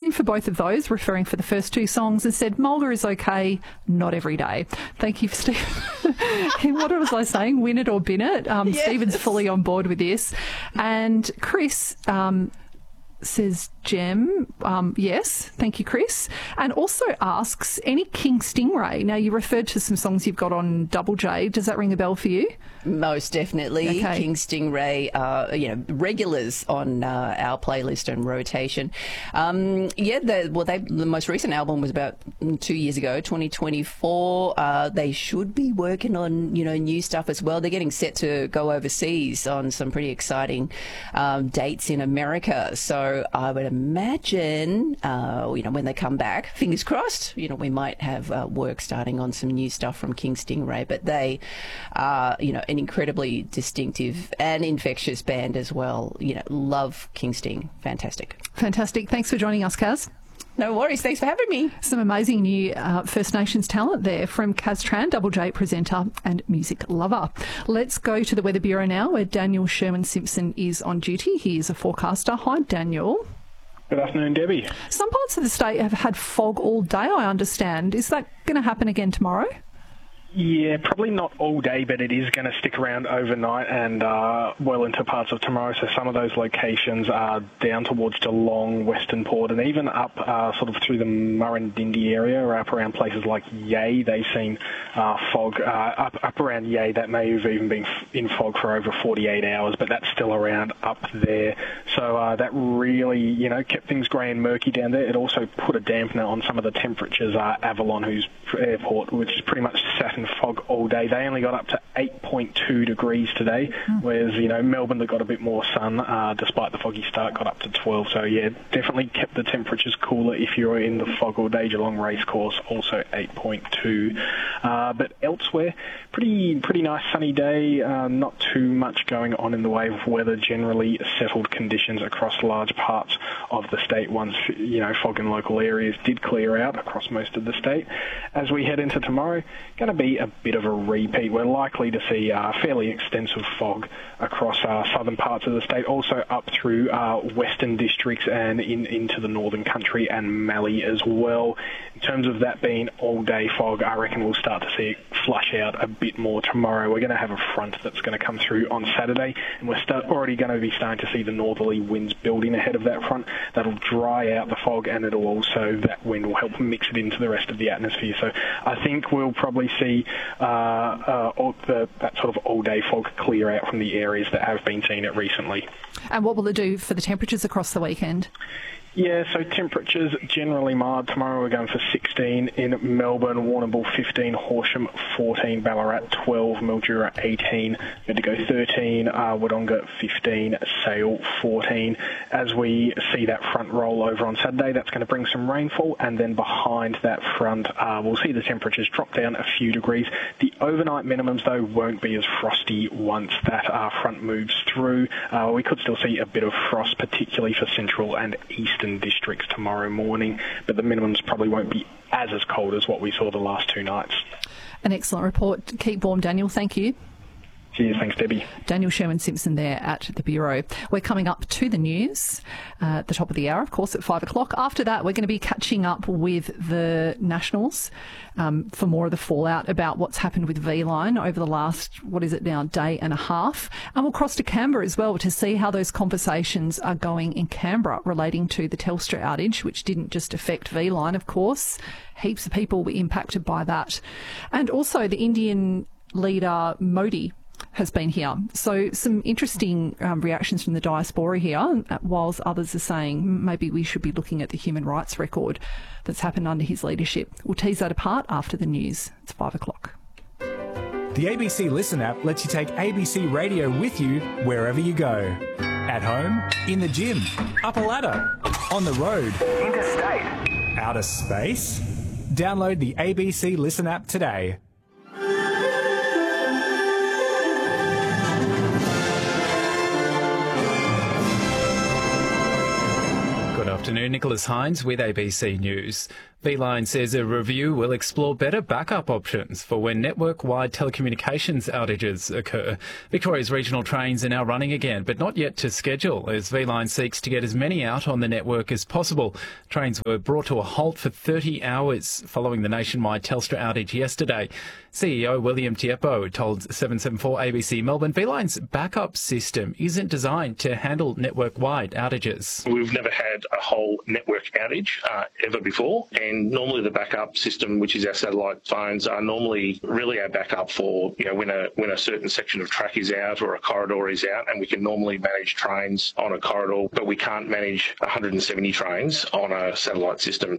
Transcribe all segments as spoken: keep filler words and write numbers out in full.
in for both of those, referring for the first two songs, and said Mulga is okay, not every day. Thank you, Steve. What was I saying? Win it or bin it. Um, Yes. Stephen's fully on board with this. And Chris um, says, Gem, um, yes, thank you, Chris. And also asks, any King Stingray? Now, you referred to some songs you've got on Double J. Does that ring a bell for you? Most definitely. Okay. King Stingray, uh, you know, regulars on uh, our playlist and rotation. Um, yeah, the, well, they, the most recent album was about two years ago, twenty twenty-four. Uh, they should be working on, you know, new stuff as well. They're getting set to go overseas on some pretty exciting um, dates in America. So I would imagine, uh, you know, when they come back, fingers crossed, you know, we might have uh, work starting on some new stuff from King Stingray. But they are, you know, an incredibly distinctive and infectious band as well. You know, love King Sting. Fantastic. Fantastic. Thanks for joining us, Kaz. No worries. Thanks for having me. Some amazing new uh, First Nations talent there from Kaz Tran, Double J presenter and music lover. Let's go to the Weather Bureau now, where Daniel Sherman-Simpson is on duty. He is a forecaster. Hi, Daniel. Good afternoon, Debbie. Some parts of the state have had fog all day, I understand. Is that going to happen again tomorrow? Yeah, probably not all day, but it is going to stick around overnight and uh, well into parts of tomorrow. So some of those locations are down towards Geelong, Western Port, and even up uh, sort of through the Murrindindi area or up around places like Yea. They've seen uh, fog uh, up, up around Yea. That may have even been in fog for over forty-eight hours, but that's still around up there. So uh, that really, you know, kept things grey and murky down there. It also put a dampener on some of the temperatures. Uh, Avalon, who's airport, which is pretty much sat in fog all day. They only got up to eight point two degrees today, mm. whereas, you know, Melbourne, that got a bit more sun, uh, despite the foggy start, got up to twelve. So, yeah, definitely kept the temperatures cooler if you were in the fog all day. Geelong Racecourse, also eight point two. Uh, but elsewhere, pretty pretty nice sunny day, uh, not too much going on in the way of weather, generally settled conditions across large parts of the state once, you know, fog in local areas did clear out across most of the state. As we head into tomorrow, going to be a bit of a repeat. We're likely to see uh, fairly extensive fog across uh, southern parts of the state, also up through uh, western districts and in, into the northern country and Mallee as well. In terms of that being all-day fog, I reckon we'll start to see it flush out a bit more tomorrow. We're going to have a front that's going to come through on Saturday, and we're start, already going to be starting to see the northerly winds building ahead of that front. That'll dry out the fog, and it'll also, that wind will help mix it into the rest of the atmosphere. So I think we'll probably see uh, uh, all the, that sort of all-day fog clear out from the areas that have been seeing it recently. And what will it do for the temperatures across the weekend? Yeah, so temperatures generally mild. Tomorrow we're going for sixteen in Melbourne, Warrnambool fifteen, Horsham fourteen, Ballarat twelve, Mildura eighteen, Bendigo thirteen, uh, Wodonga fifteen, Sale fourteen. As we see that front roll over on Saturday, that's going to bring some rainfall, and then behind that front uh, we'll see the temperatures drop down a few degrees. The overnight minimums, though, won't be as frosty once that uh, front moves through. Uh, we could still see a bit of frost, particularly for central and eastern districts tomorrow morning, but the minimums probably won't be as as cold as what we saw the last two nights. An excellent report. Keep warm, Daniel. Thank you. Cheers. Thanks, Debbie. Daniel Sherman-Simpson there at the Bureau. We're coming up to the news uh, at the top of the hour, of course, at five o'clock. After that, we're going to be catching up with the Nationals um, for more of the fallout about what's happened with V-Line over the last, what is it now, day and a half. And we'll cross to Canberra as well to see how those conversations are going in Canberra relating to the Telstra outage, which didn't just affect V-Line, of course. Heaps of people were impacted by that. And also the Indian leader Modi has been here. So some interesting um, reactions from the diaspora here, whilst others are saying maybe we should be looking at the human rights record that's happened under his leadership. We'll tease that apart after the news. It's five o'clock. The A B C Listen app lets you take A B C Radio with you wherever you go. At home, in the gym, up a ladder, on the road, interstate, outer space. Download the A B C Listen app today. Good afternoon, Nicholas Hines with A B C News. V-Line says a review will explore better backup options for when network-wide telecommunications outages occur. Victoria's regional trains are now running again, but not yet to schedule, as V-Line seeks to get as many out on the network as possible. Trains were brought to a halt for thirty hours following the nationwide Telstra outage yesterday. C E O William Tiepo told seven seventy-four A B C Melbourne V-Line's backup system isn't designed to handle network-wide outages. We've never had a whole network outage uh, ever before. And normally the backup system, which is our satellite phones, are normally really our backup for, you know, when a when a certain section of track is out or a corridor is out, and we can normally manage trains on a corridor, but we can't manage one hundred seventy trains on a satellite system.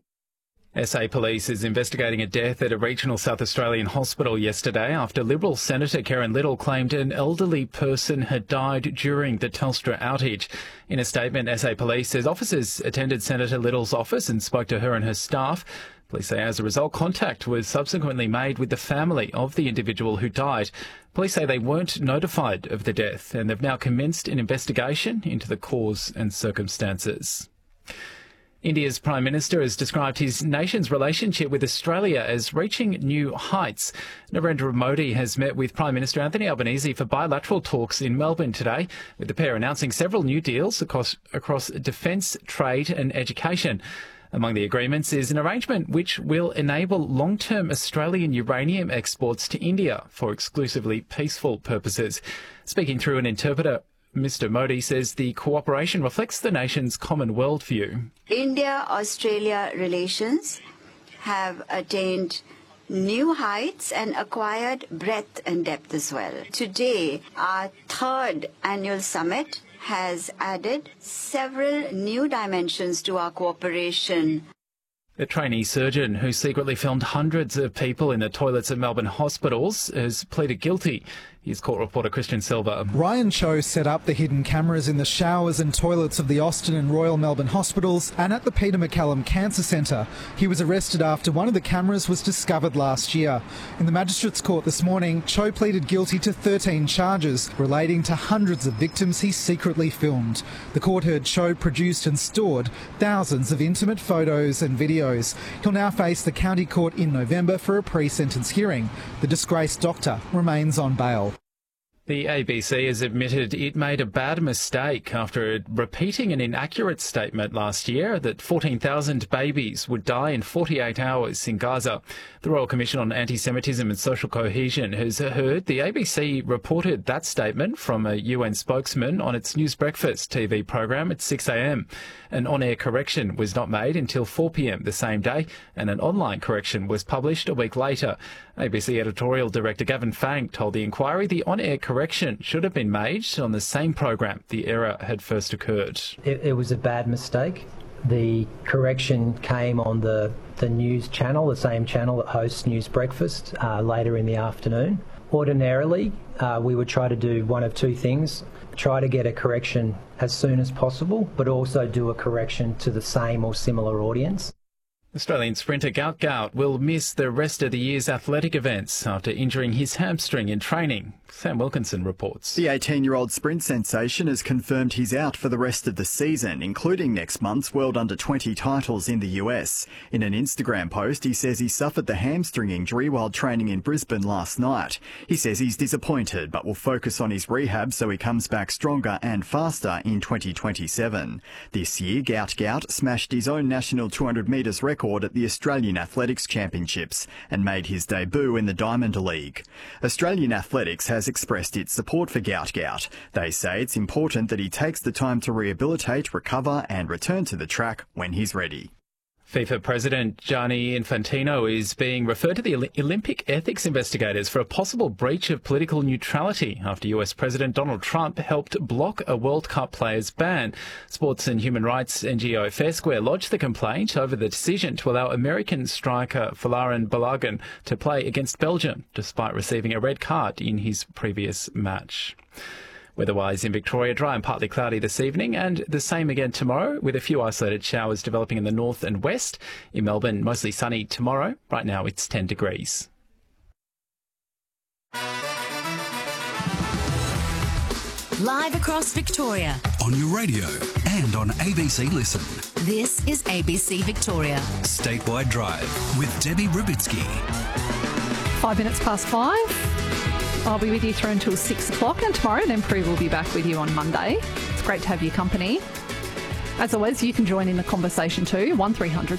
S A Police is investigating a death at a regional South Australian hospital yesterday after Liberal Senator Karen Little claimed an elderly person had died during the Telstra outage. In a statement, S A Police says officers attended Senator Little's office and spoke to her and her staff. Police say as a result, contact was subsequently made with the family of the individual who died. Police say they weren't notified of the death and they've now commenced an investigation into the cause and circumstances. India's Prime Minister has described his nation's relationship with Australia as reaching new heights. Narendra Modi has met with Prime Minister Anthony Albanese for bilateral talks in Melbourne today, with the pair announcing several new deals across, across defence, trade and education. Among the agreements is an arrangement which will enable long-term Australian uranium exports to India for exclusively peaceful purposes. Speaking through an interpreter, Mister Modi says the cooperation reflects the nation's common worldview. India-Australia relations have attained new heights and acquired breadth and depth as well. Today, our third annual summit has added several new dimensions to our cooperation. A trainee surgeon who secretly filmed hundreds of people in the toilets at Melbourne hospitals has pleaded guilty. Here's court reporter Christian Silva. Ryan Cho set up the hidden cameras in the showers and toilets of the Austin and Royal Melbourne hospitals and at the Peter MacCallum Cancer Centre. He was arrested after one of the cameras was discovered last year. In the Magistrates Court this morning, Cho pleaded guilty to thirteen charges relating to hundreds of victims he secretly filmed. The court heard Cho produced and stored thousands of intimate photos and videos. He'll now face the county court in November for a pre-sentence hearing. The disgraced doctor remains on bail. The A B C has admitted it made a bad mistake after repeating an inaccurate statement last year that fourteen thousand babies would die in forty-eight hours in Gaza. The Royal Commission on Anti-Semitism and Social Cohesion has heard the A B C reported that statement from a U N spokesman on its News Breakfast T V program at six a m. An on-air correction was not made until four p m the same day, and an online correction was published a week later. A B C editorial director Gavin Fang told the inquiry the on-air correction should have been made on the same program the error had first occurred. It, it was a bad mistake. The correction came on the, the news channel, the same channel that hosts News Breakfast, uh, later in the afternoon. Ordinarily, uh, we would try to do one of two things. Try to get a correction as soon as possible, but also do a correction to the same or similar audience. Australian sprinter Gout Gout will miss the rest of the year's athletic events after injuring his hamstring in training. Sam Wilkinson reports. The eighteen-year-old sprint sensation has confirmed he's out for the rest of the season, including next month's World Under twenty titles in the U S. In an Instagram post, he says he suffered the hamstring injury while training in Brisbane last night. He says he's disappointed but will focus on his rehab so he comes back stronger and faster in twenty twenty-seven. This year, Gout Gout smashed his own national two hundred metres record at the Australian Athletics Championships and made his debut in the Diamond League. Australian Athletics has expressed its support for Gout Gout. They say it's important that he takes the time to rehabilitate, recover and return to the track when he's ready. FIFA President Gianni Infantino is being referred to the Olympic ethics investigators for a possible breach of political neutrality after U S President Donald Trump helped block a World Cup player's ban. Sports and human rights N G O Fair Square lodged the complaint over the decision to allow American striker Folarin Balogun to play against Belgium, despite receiving a red card in his previous match. Weather-wise in Victoria, dry and partly cloudy this evening and the same again tomorrow with a few isolated showers developing in the north and west. In Melbourne, mostly sunny tomorrow. Right now it's ten degrees. Live across Victoria. On your radio and on A B C Listen. This is A B C Victoria. Statewide Drive with Debbie Rubitsky. Five minutes past five. I'll be with you through until six o'clock, and tomorrow then Prue will be back with you on Monday. It's great to have your company. As always, you can join in the conversation too. one three hundred